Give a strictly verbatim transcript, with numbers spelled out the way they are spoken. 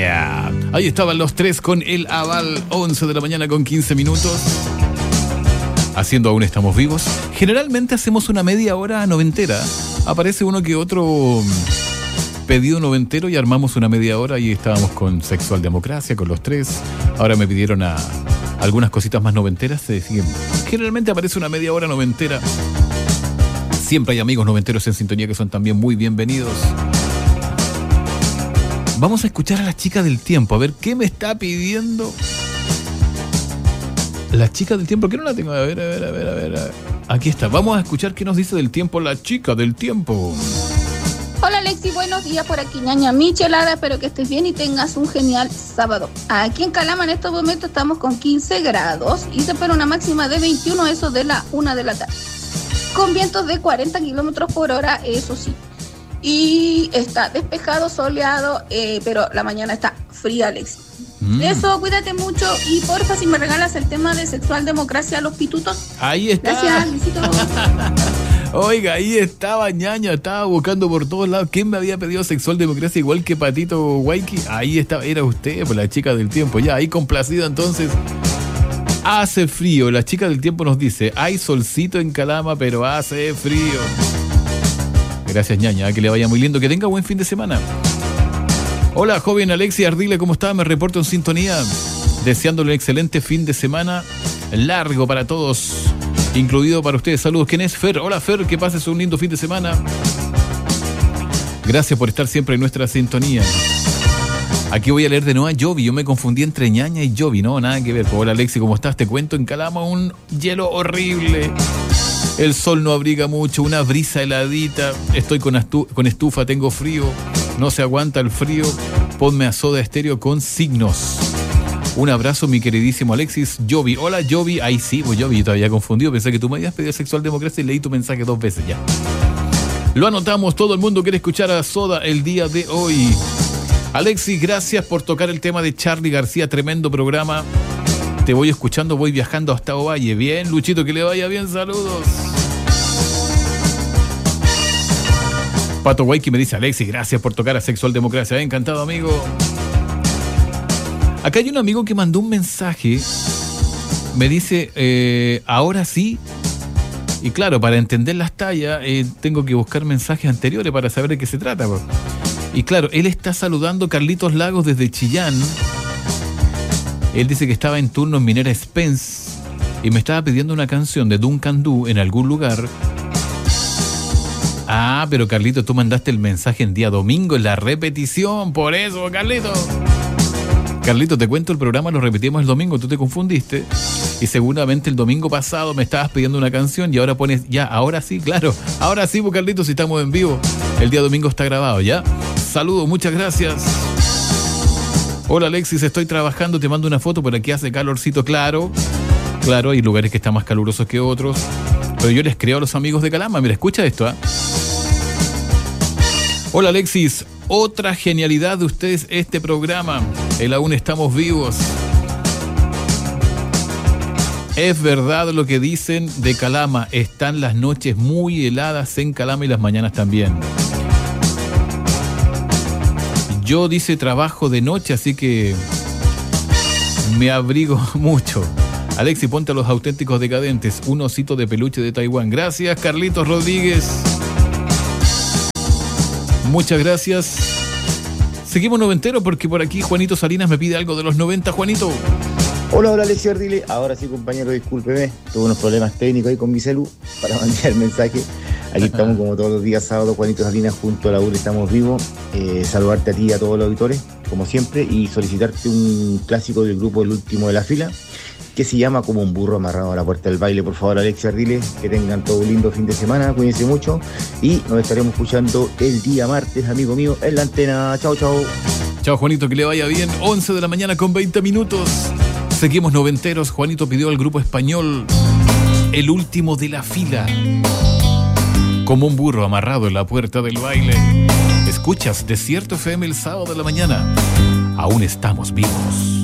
Yeah. Ahí estaban los tres con el aval, once de la mañana con quince minutos. Haciendo Aún Estamos Vivos. Generalmente hacemos una media hora noventera. Aparece uno que otro pedido noventero y armamos una media hora y estábamos con Sexual Democracia, con los tres. Ahora me pidieron a algunas cositas más noventeras. Se decían, generalmente aparece una media hora noventera. Siempre hay amigos noventeros en sintonía que son también muy bienvenidos. Vamos a escuchar a la chica del tiempo, a ver qué me está pidiendo la chica del tiempo. ¿Qué no la tengo? A ver, a ver, a ver, a ver, a ver. Aquí está, vamos a escuchar qué nos dice del tiempo la chica del tiempo. Hola Alexi, buenos días, por aquí ñaña Michelada, espero que estés bien y tengas un genial sábado. Aquí en Calama en estos momentos estamos con quince grados y se espera una máxima de veintiuno, eso de la una de la tarde. Con vientos de cuarenta kilómetros por hora, eso sí. Y está despejado, soleado, eh, pero la mañana está fría, Alexi. Mm. Eso, cuídate mucho y porfa, si me regalas el tema de Sexual Democracia a los pitutos. Ahí está. Gracias, Luisito. Oiga, ahí estaba ñaña, estaba buscando por todos lados. ¿Quién me había pedido Sexual Democracia igual que Patito Waiki? Ahí estaba, era usted, pues la chica del tiempo. Ya, ahí complacida entonces. Hace frío, la chica del tiempo nos dice, hay solcito en Calama, pero hace frío. Gracias, ñaña, que le vaya muy lindo, que tenga buen fin de semana. Hola, joven Alexi Ardile, ¿cómo está? Me reporto en sintonía, deseándole un excelente fin de semana, largo para todos, incluido para ustedes. Saludos, ¿quién es? Fer. Hola, Fer, que pases un lindo fin de semana. Gracias por estar siempre en nuestra sintonía. Aquí voy a leer de nuevo a Jovi, yo me confundí entre ñaña y Jovi, no, nada que ver. Hola, Alexi, ¿cómo estás? Te cuento, en Calama un hielo horrible. El sol no abriga mucho, una brisa heladita. Estoy con, astu- con estufa, tengo frío. No se aguanta el frío. Ponme a Soda Estéreo con Signos. Un abrazo, mi queridísimo Alexis. Jovi, hola Jovi. Ahí sí, pues Jovi, yo te había confundido. Pensé que tú me habías pedido Sexual Democracia y leí tu mensaje dos veces ya. Lo anotamos, todo el mundo quiere escuchar a Soda el día de hoy. Alexis, gracias por tocar el tema de Charly García. Tremendo programa. Te voy escuchando, voy viajando hasta Ovalle. Bien, Luchito, que le vaya bien, saludos. Pato Waiki me dice, Alexis, gracias por tocar a Sexual Democracia. Encantado, amigo. Acá hay un amigo que mandó un mensaje. Me dice, eh, ahora sí. Y claro, para entender las tallas, eh, tengo que buscar mensajes anteriores para saber de qué se trata. Bro. Y claro, él está saludando a Carlitos Lagos desde Chillán. Él dice que estaba en turno en Minera Spence y me estaba pidiendo una canción de Duncan Du en algún lugar. Ah, pero Carlito, tú mandaste el mensaje en día domingo en la repetición, por eso, Carlito. Carlito, te cuento, el programa lo repetimos el domingo, tú te confundiste. Y seguramente el domingo pasado me estabas pidiendo una canción y ahora pones, ya, ahora sí, claro. Ahora sí, pues Carlito, si estamos en vivo. El día domingo está grabado, ¿ya? Saludos, muchas gracias. Hola Alexis, estoy trabajando, te mando una foto, por aquí hace calorcito, claro. Claro, hay lugares que están más calurosos que otros. Pero yo les creo a los amigos de Calama, mira, escucha esto, ¿eh? Hola Alexis, otra genialidad de ustedes este programa. El Aún Estamos Vivos. Es verdad lo que dicen de Calama, están las noches muy heladas en Calama y las mañanas también. Yo, dice, trabajo de noche, así que me abrigo mucho. Alexi, ponte a Los Auténticos Decadentes, un osito de peluche de Taiwán. Gracias, Carlitos Rodríguez. Muchas gracias. Seguimos noventero porque por aquí Juanito Salinas me pide algo de los noventa. Juanito. Hola, hola Alexi Ardile. Ahora sí, compañero, discúlpeme. Tuve unos problemas técnicos ahí con mi celu para mandar el mensaje. Aquí estamos como todos los días sábados, Juanito Salinas, junto a la U R Estamos Vivos. Eh, saludarte a ti y a todos los auditores, como siempre, y solicitarte un clásico del grupo El Último de la Fila, que se llama Como un burro amarrado a la puerta del baile. Por favor, Alexi Ardile, que tengan todo un lindo fin de semana, cuídense mucho y nos estaremos escuchando el día martes, amigo mío, en la antena. Chao, chao. Chao, Juanito, que le vaya bien. once de la mañana con veinte minutos. Seguimos noventeros. Juanito pidió al grupo español El Último de la Fila. Como un burro amarrado en la puerta del baile. Escuchas Desierto F M el sábado de la mañana. Aún estamos vivos.